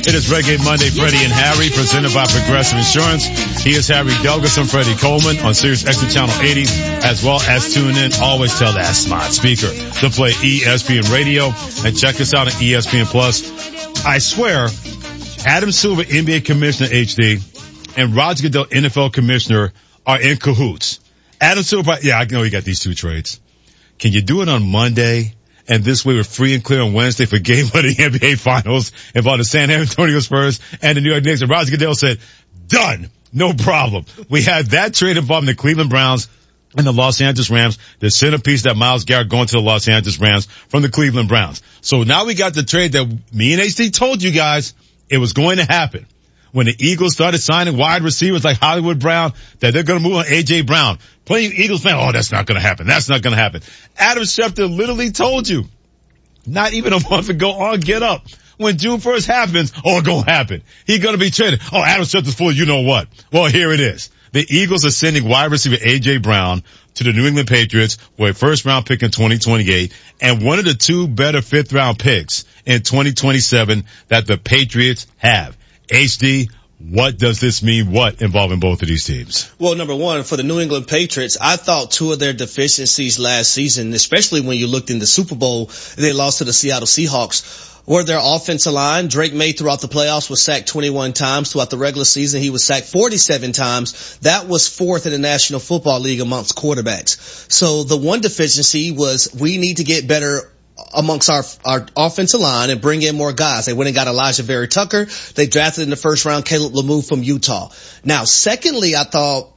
It is Reggae Monday, Freddie and Harry, presented by Progressive Insurance. He is Harry Douglas and Freddie Coleman on Sirius XM Channel 80, as well as tune in. Always tell that smart speaker to play ESPN Radio and check us out on ESPN Plus. I swear, Adam Silver, NBA Commissioner HD, and Roger Goodell, NFL Commissioner, are in cahoots. Adam Silver, yeah, I know you got these two trades. Can you do it on Monday? And this way we're free and clear on Wednesday for game one of the NBA Finals involving the San Antonio Spurs and the New York Knicks. And Roger Goodell said, done. No problem. We had that trade involving the Cleveland Browns and the Los Angeles Rams. The centerpiece that Myles Garrett going to the Los Angeles Rams from the Cleveland Browns. So now we got the trade that me and HD told you guys it was going to happen. When the Eagles started signing wide receivers like Hollywood Brown, that they're going to move on A.J. Brown. Plenty of Eagles fans, oh, that's not going to happen. That's not going to happen. Adam Schefter literally told you, not even a month ago on Get Up, when June 1st happens, oh, it's going to happen. He's going to be traded. Oh, Adam Schefter's full of you know what. Well, here it is. The Eagles are sending wide receiver A.J. Brown to the New England Patriots for a first-round pick in 2028 and one of the two better fifth-round picks in 2027 that the Patriots have. HD, what does this mean? What involving both of these teams? Well, number one, for the New England Patriots, I thought two of their deficiencies last season, especially when you looked in the Super Bowl, they lost to the Seattle Seahawks, were their offensive line. Drake May throughout the playoffs was sacked 21 times. Throughout the regular season, he was sacked 47 times. That was fourth in the National Football League amongst quarterbacks. So the one deficiency was we need to get better amongst our offensive line and bring in more guys. They went and got Elijah Vera Tucker. They drafted in the first round Caleb Lemieux from Utah. Now, secondly, I thought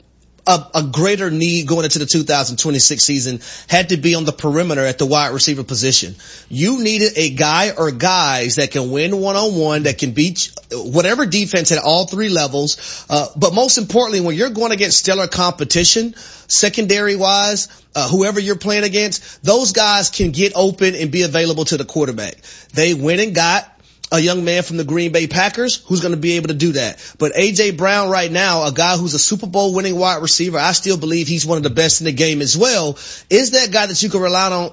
a greater need going into the 2026 season had to be on the perimeter at the wide receiver position. You needed a guy or guys that can win one-on-one, that can beat whatever defense at all three levels. But most importantly, when you're going against stellar competition, secondary wise, whoever you're playing against, those guys can get open and be available to the quarterback. They went and got a young man from the Green Bay Packers who's going to be able to do that. But A.J. Brown right now, a guy who's a Super Bowl winning wide receiver, I still believe he's one of the best in the game as well, is that guy that you can rely on,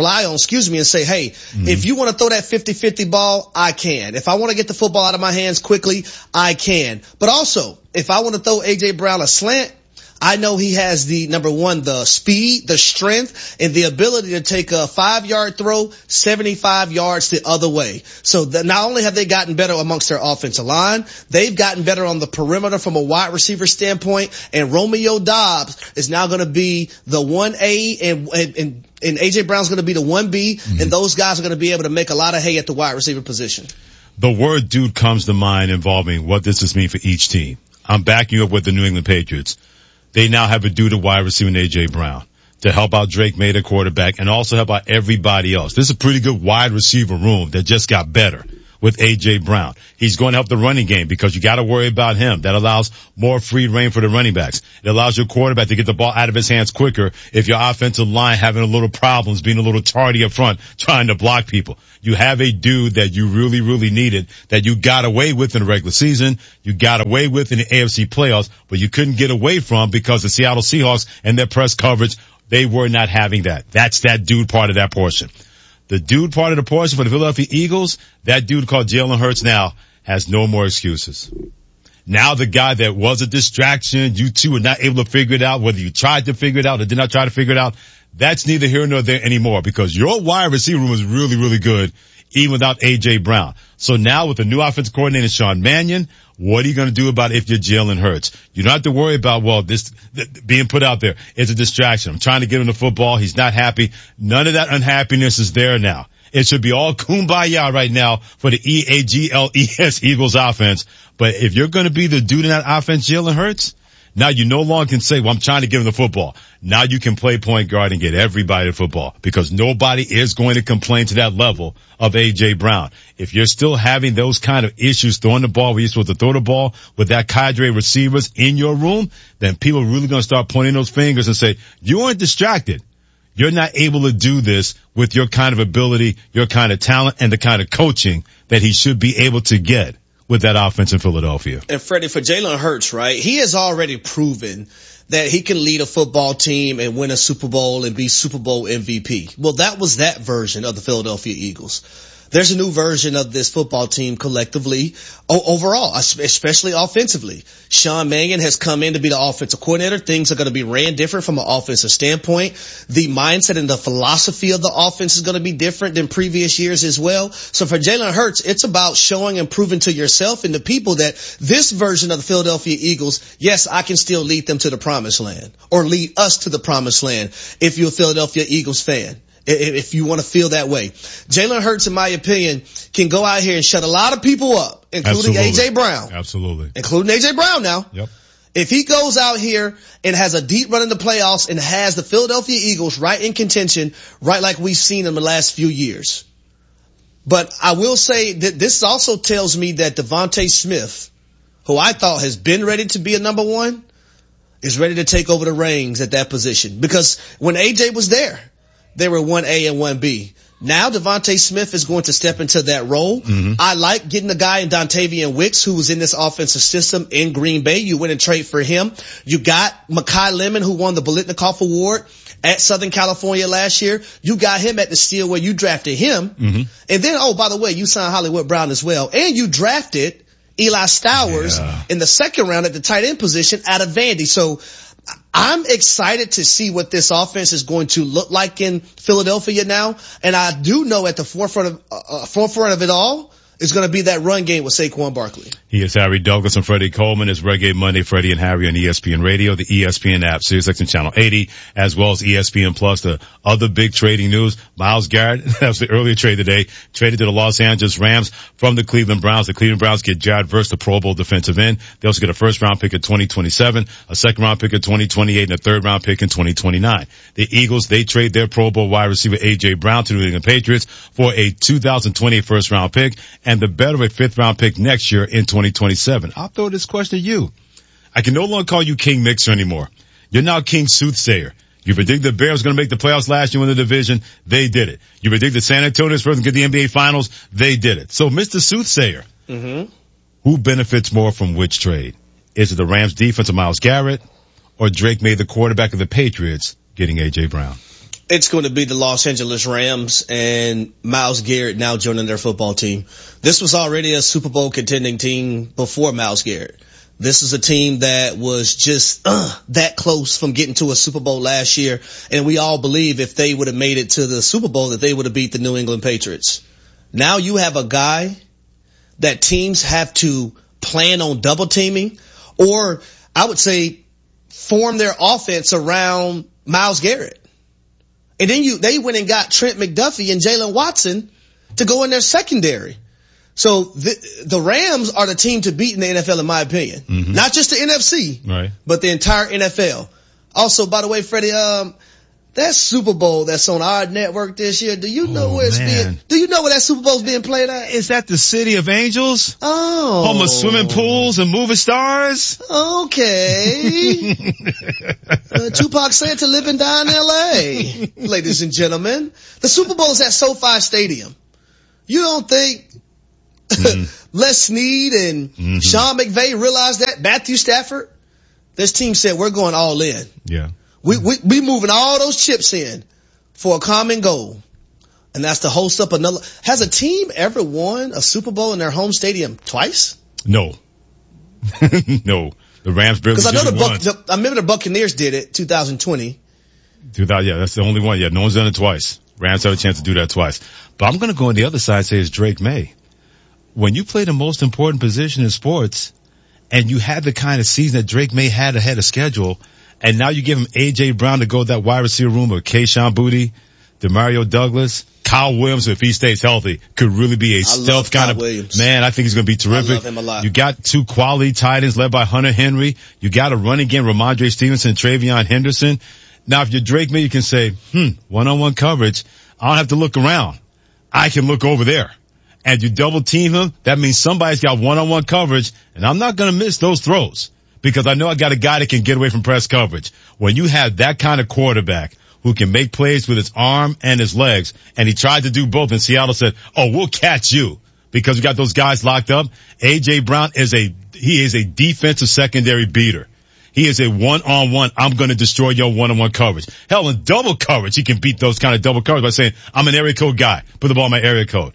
and say, hey, if you want to throw that 50-50 ball, I can. If I want to get the football out of my hands quickly, I can. But also, if I want to throw A.J. Brown a slant, I know he has the, number one, the speed, the strength, and the ability to take a 5-yard throw 75 yards the other way. So not only have they gotten better amongst their offensive line, they've gotten better on the perimeter from a wide receiver standpoint, and Romeo Doubs is now going to be the 1A, and A.J. Brown's going to be the 1B, and those guys are going to be able to make a lot of hay at the wide receiver position. The word dude comes to mind involving what does this mean for each team. I'm backing you up with the New England Patriots. They now have a dude at wide receiver in A.J. Brown to help out Drake May, the quarterback, and also help out everybody else. This is a pretty good wide receiver room that just got better with A.J. Brown. He's going to help the running game because you got to worry about him. That allows more free reign for the running backs. It allows your quarterback to get the ball out of his hands quicker if your offensive line having a little problems, being a little tardy up front, trying to block people. You have a dude that you really, really needed, that you got away with in the regular season, you got away with in the AFC playoffs, but you couldn't get away from because the Seattle Seahawks and their press coverage, they were not having that. That's that dude part of that portion. The dude part of the portion for the Philadelphia Eagles, that dude called Jalen Hurts now has no more excuses. Now the guy that was a distraction, you two were not able to figure it out, whether you tried to figure it out or did not try to figure it out, that's neither here nor there anymore because your wide receiver room is really, really good even without A.J. Brown. So now with the new offensive coordinator, Sean Mannion, what are you going to do about it if you're Jalen Hurts? You don't have to worry about, well, this being put out there is a distraction. I'm trying to get him the football. He's not happy. None of that unhappiness is there now. It should be all kumbaya right now for the EAGLES Eagles offense. But if you're going to be the dude in that offense, Jalen Hurts, now you no longer can say, well, I'm trying to give him the football. Now you can play point guard and get everybody the football because nobody is going to complain to that level of A.J. Brown. If you're still having those kind of issues throwing the ball where you're supposed to throw the ball with that cadre of receivers in your room, then people are really going to start pointing those fingers and say, you aren't distracted. You're not able to do this with your kind of ability, your kind of talent, and the kind of coaching that he should be able to get with that offense in Philadelphia. And Freddie, for Jalen Hurts, right, he has already proven that he can lead a football team and win a Super Bowl and be Super Bowl MVP. Well, that was that version of the Philadelphia Eagles. There's a new version of this football team collectively, overall, especially offensively. Sean Mannion has come in to be the offensive coordinator. Things are going to be ran different from an offensive standpoint. The mindset and the philosophy of the offense is going to be different than previous years as well. So for Jalen Hurts, it's about showing and proving to yourself and the people that this version of the Philadelphia Eagles, yes, I can still lead them to the promised land, or lead us to the promised land if you're a Philadelphia Eagles fan. If you want to feel that way. Jalen Hurts, in my opinion, can go out here and shut a lot of people up, including A.J. Brown. Absolutely. Including A.J. Brown now. Yep. If he goes out here and has a deep run in the playoffs and has the Philadelphia Eagles right in contention, right like we've seen in the last few years. But I will say that this also tells me that Devontae Smith, who I thought has been ready to be a number one, is ready to take over the reins at that position. Because when A.J. was there, they were 1A and 1B. Now Devontae Smith is going to step into that role. Mm-hmm. I like getting the guy in Dontavian Wicks who was in this offensive system in Green Bay. You went and trade for him. You got Mekhi Lemon, who won the Biletnikoff Award at Southern California last year. You got him at the Steel where you drafted him. Mm-hmm. And then, oh, by the way, you signed Hollywood Brown as well. And you drafted Eli Stowers in the second round at the tight end position out of Vandy. So I'm excited to see what this offense is going to look like in Philadelphia now. And I do know at the forefront of it all is going to be that run game with Saquon Barkley. He is Harry Douglas and Freddie Coleman. It's Reggae Monday, Freddie and Harry on ESPN Radio, the ESPN app, SiriusXM Channel 80, as well as ESPN Plus. The other big trading news, Myles Garrett, that was the earlier trade today, traded to the Los Angeles Rams from the Cleveland Browns. The Cleveland Browns get Jared Verse, the Pro Bowl defensive end. They also get a first round pick in 2027, a second round pick in 2028, and a third round pick in 2029. The Eagles, they trade their Pro Bowl wide receiver A.J. Brown to the New England Patriots for a 2020 first round pick and the better a fifth round pick next year in 2027. I'll throw this question to you. I can no longer call you King Mixer anymore. You're now King Soothsayer. You predicted the Bears going to make the playoffs last year in the division. They did it. You predicted San Antonio Spurs going to get the NBA Finals. They did it. So, Mr. Soothsayer, who benefits more from which trade? Is it the Rams defense of Myles Garrett or Drake May, the quarterback of the Patriots, getting A.J. Brown? It's going to be the Los Angeles Rams and Myles Garrett now joining their football team. This was already a Super Bowl contending team before Myles Garrett. This is a team that was just that close from getting to a Super Bowl last year. And we all believe if they would have made it to the Super Bowl that they would have beat the New England Patriots. Now you have a guy that teams have to plan on double teaming, or I would say form their offense around Myles Garrett. And then they went and got Trent McDuffie and Jalen Watson to go in their secondary. So the Rams are the team to beat in the NFL, in my opinion. Mm-hmm. Not just the NFC, right, but the entire NFL. Also, by the way, Freddie, that Super Bowl that's on our network this year, do you know where that Super Bowl's being played at? Is that the City of Angels? Oh. Home of swimming pools and movie stars? Okay. Tupac said to live and die in L.A., ladies and gentlemen. The Super Bowl is at SoFi Stadium. You don't think Les Snead and Sean McVay realized that? Matthew Stafford? This team said, we're going all in. Yeah. We moving all those chips in for a common goal. And that's to host up another. Has a team ever won a Super Bowl in their home stadium twice? No. No. The Rams barely did it once. I remember the Buccaneers did it 2020. Yeah, that's the only one. Yeah, no one's done it twice. Rams have a chance to do that twice. But I'm going to go on the other side and say it's Drake May. When you play the most important position in sports and you had the kind of season that Drake May had ahead of schedule, and now you give him A.J. Brown to go that wide receiver room with Kayshon Boutte, Demario Douglas, Kyle Williams, if he stays healthy, could really be a stealth kind of Williams. Man. I think he's going to be terrific. I love him a lot. You got two quality tight ends led by Hunter Henry. You got a running game, Ramondre Stevenson, Travion Henderson. Now, if you're Drake May, you can say, one-on-one coverage. I don't have to look around. I can look over there. And you double team him, that means somebody's got one-on-one coverage, and I'm not going to miss those throws because I know I got a guy that can get away from press coverage. When you have that kind of quarterback who can make plays with his arm and his legs, and he tried to do both, and Seattle said, oh, we'll catch you because we got those guys locked up. A.J. Brown is a defensive secondary beater. He is a one-on-one, I'm going to destroy your one-on-one coverage. Hell, in double coverage, he can beat those kind of double coverage by saying, I'm an area code guy. Put the ball in my area code.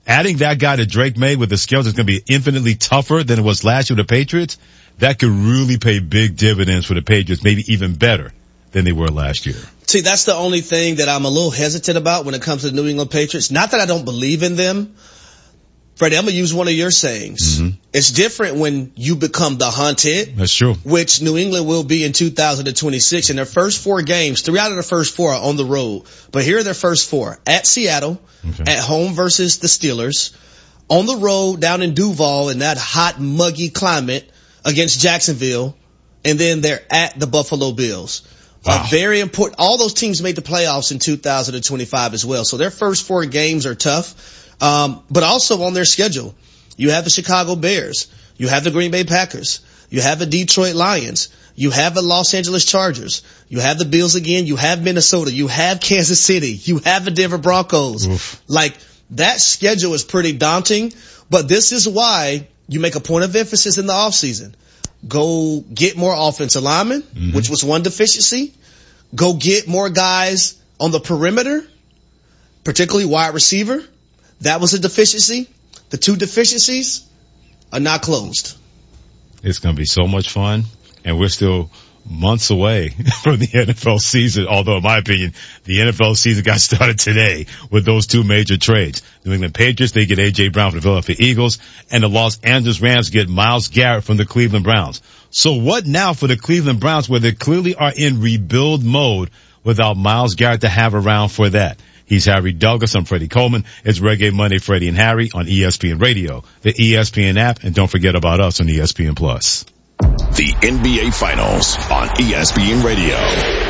Adding that guy to Drake May with the skills that's going to be infinitely tougher than it was last year with the Patriots, that could really pay big dividends for the Patriots, maybe even better than they were last year. See, that's the only thing that I'm a little hesitant about when it comes to the New England Patriots. Not that I don't believe in them. Freddie, I'm going to use one of your sayings. Mm-hmm. It's different when you become the hunted. That's true. Which New England will be in 2026. In their first 4 games, 3 out of the first 4 are on the road. But here are their first 4. At Seattle, at home versus the Steelers, on the road down in Duval in that hot, muggy climate against Jacksonville, and then they're at the Buffalo Bills. Wow. Very important. All those teams made the playoffs in 2025 as well. So their first 4 games are tough. But also on their schedule, you have the Chicago Bears, you have the Green Bay Packers, you have the Detroit Lions, you have the Los Angeles Chargers, you have the Bills again, you have Minnesota, you have Kansas City, you have the Denver Broncos. Oof. Like, that schedule is pretty daunting, but this is why you make a point of emphasis in the offseason. Go get more offensive linemen, which was one deficiency. Go get more guys on the perimeter, particularly wide receiver. That was a deficiency. The 2 deficiencies are not closed. It's going to be so much fun, and we're still months away from the NFL season, although in my opinion, the NFL season got started today with those 2 major trades. New England Patriots, they get A.J. Brown from the Philadelphia Eagles, and the Los Angeles Rams get Myles Garrett from the Cleveland Browns. So what now for the Cleveland Browns, where they clearly are in rebuild mode without Myles Garrett to have around for that? He's Harry Douglas. I'm Freddie Coleman. It's Reggae Monday, Freddie and Harry on ESPN Radio, the ESPN app, and don't forget about us on ESPN Plus. The NBA Finals on ESPN Radio.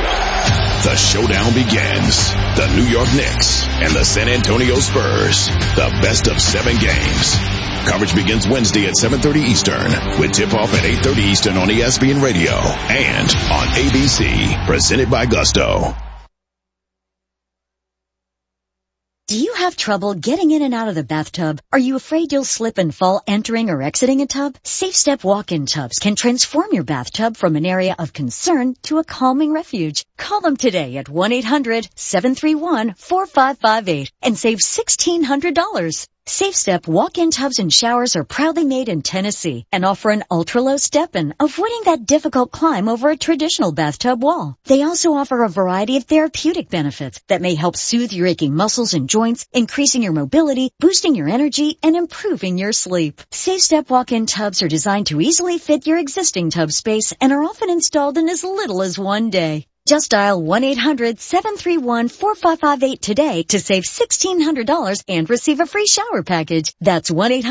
The showdown begins. The New York Knicks and the San Antonio Spurs. The best of 7 games. Coverage begins Wednesday at 7:30 Eastern with tip-off at 8:30 Eastern on ESPN Radio and on ABC. Presented by Gusto. Do you have trouble getting in and out of the bathtub? Are you afraid you'll slip and fall entering or exiting a tub? Safe Step walk-in tubs can transform your bathtub from an area of concern to a calming refuge. Call them today at 1-800-731-4558 and save $1,600. Safe Step walk-in tubs and showers are proudly made in Tennessee and offer an ultra-low step-in, avoiding that difficult climb over a traditional bathtub wall. They also offer a variety of therapeutic benefits that may help soothe your aching muscles and joints, increasing your mobility, boosting your energy, and improving your sleep. Safe Step walk-in tubs are designed to easily fit your existing tub space and are often installed in as little as 1 day. Just dial 1-800-731-4558 today to save $1,600 and receive a free shower package. That's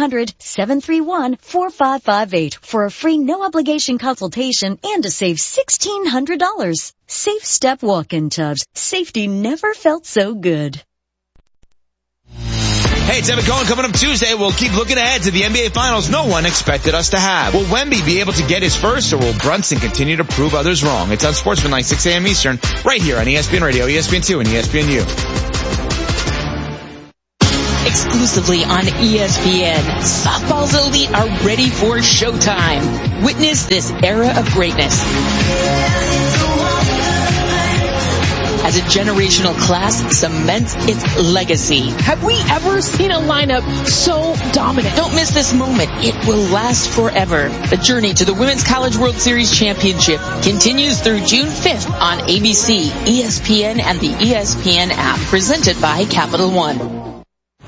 1-800-731-4558 for a free no-obligation consultation and to save $1,600. Safe Step walk-in tubs. Safety never felt so good. Hey, it's Evan Cohen. Coming up Tuesday, we'll keep looking ahead to the NBA Finals no one expected us to have. Will Wemby be able to get his first, or will Brunson continue to prove others wrong? It's on Sportsmanlike, 6 a.m. Eastern, right here on ESPN Radio, ESPN2, and ESPNU. Exclusively on ESPN, softball's elite are ready for showtime. Witness this era of greatness as a generational class cements its legacy. Have we ever seen a lineup so dominant? Don't miss this moment. It will last forever. The journey to the Women's College World Series Championship continues through June 5th on ABC, ESPN, and the ESPN app, presented by Capital One.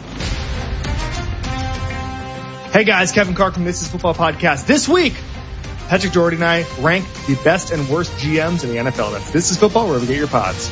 Hey guys, Kevin Carr from This Is Football Podcast. This week, Patrick Doherty and I rank the best and worst GMs in the NFL. That's This Is Football, wherever you get your pods.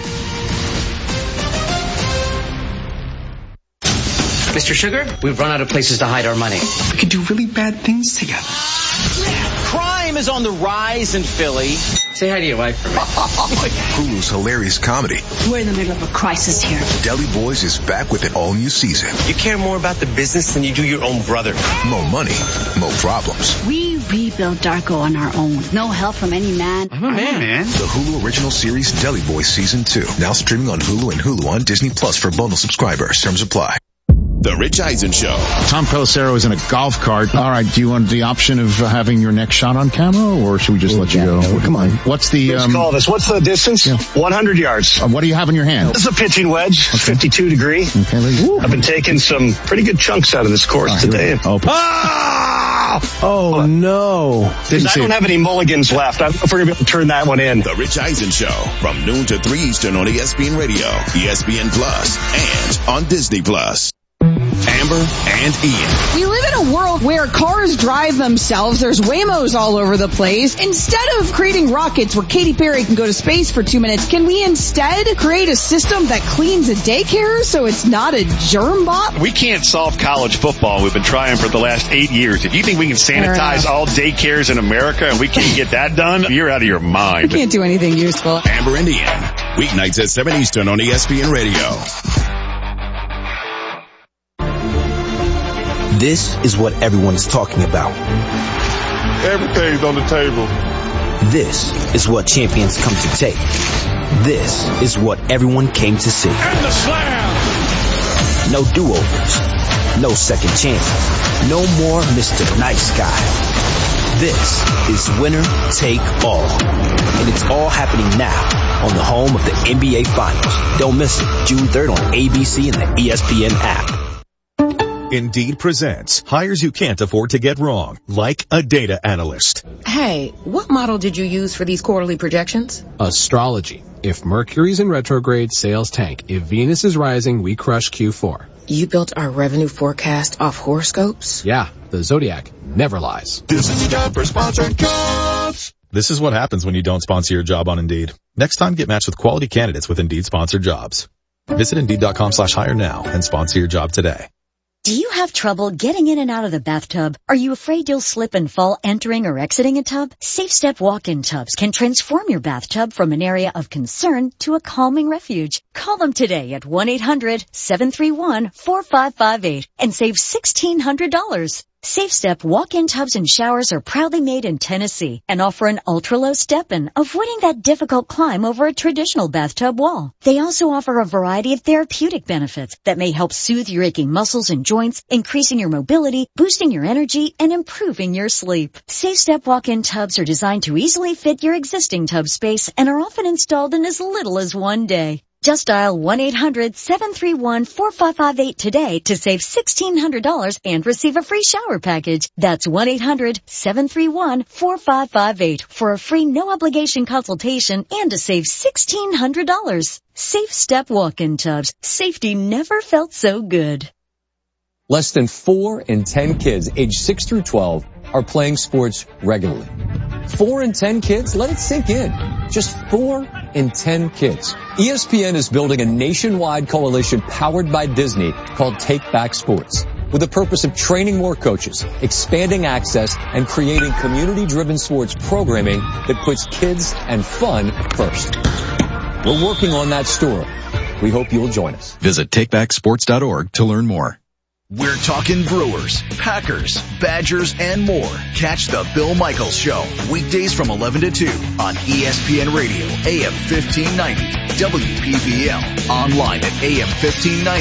Mr. Sugar, we've run out of places to hide our money. We could do really bad things together. Crime is on the rise in Philly. Say hi to your wife for me. Hulu's hilarious comedy. We're in the middle of a crisis here. Deli Boys is back with an all-new season. You care more about the business than you do your own brother. More money, more problems. We rebuilt Darko on our own. No help from any man. I'm a man. The Hulu original series Deli Boys Season 2. Now streaming on Hulu and Hulu on Disney Plus for bundle subscribers. Terms apply. The Rich Eisen Show. Tom Pelissero is in a golf cart. All right, do you want the option of having your next shot on camera, or should we just let you go? No, come on. What's the... call this. What's the distance? Yeah. 100 yards. What do you have in your hand? This is a pitching wedge, okay. 52 degree. Okay, I've been taking some pretty good chunks out of this course today. Oh, no. I don't have any mulligans left. I don't know if we're going to be able to turn that one in. The Rich Eisen Show from noon to 3 Eastern on ESPN Radio, ESPN Plus, and on Disney Plus. Amber and Ian. We live in a world where cars drive themselves. There's Waymos all over the place. Instead of creating rockets where Katy Perry can go to space for 2 minutes, can we instead create a system that cleans a daycare so it's not a germ bot? We can't solve college football. We've been trying for the last 8 years. If you think we can sanitize all daycares in America and we can't get that done, you're out of your mind. We can't do anything useful. Amber and Ian. Weeknights at 7 Eastern on ESPN Radio. This is what everyone is talking about. Everything's on the table. This is what champions come to take. This is what everyone came to see. And the slam! No do-overs. No second chances. No more Mr. Nice Guy. This is winner take all. And it's all happening now on the home of the NBA Finals. Don't miss it. June 3rd on ABC and the ESPN app. Indeed presents hires you can't afford to get wrong, like a data analyst. Hey, what model did you use for these quarterly projections? Astrology. If Mercury's in retrograde, sales tank. If Venus is rising, we crush Q4. You built our revenue forecast off horoscopes? Yeah, the Zodiac never lies. This is time for sponsored jobs. This is what happens when you don't sponsor your job on Indeed. Next time, get matched with quality candidates with Indeed sponsored jobs. Visit Indeed.com/hire now and sponsor your job today. Do you have trouble getting in and out of the bathtub? Are you afraid you'll slip and fall entering or exiting a tub? SafeStep walk-in tubs can transform your bathtub from an area of concern to a calming refuge. Call them today at 1-800-731-4558 and save $1,600. SafeStep walk-in tubs and showers are proudly made in Tennessee and offer an ultra-low step-in, avoiding that difficult climb over a traditional bathtub wall. They also offer a variety of therapeutic benefits that may help soothe your aching muscles and joints, increasing your mobility, boosting your energy, and improving your sleep. SafeStep walk-in tubs are designed to easily fit your existing tub space and are often installed in as little as 1 day. Just dial 1-800-731-4558 today to save $1,600 and receive a free shower package. That's 1-800-731-4558 for a free no-obligation consultation and to save $1,600. SafeStep walk-in tubs. Safety never felt so good. Less than 4 in 10 kids aged 6 through 12 are playing sports regularly. 4 in 10 kids? Let it sink in. Just 4 in 10 kids. ESPN is building a nationwide coalition powered by Disney called Take Back Sports, with the purpose of training more coaches, expanding access, and creating community-driven sports programming that puts kids and fun first. We're working on that story. We hope you'll join us. Visit takebacksports.org to learn more. We're talking Brewers, Packers, Badgers, and more. Catch the Bill Michaels Show, weekdays from 11 to 2 on ESPN Radio, AM 1590, WPVL, online at AM1590.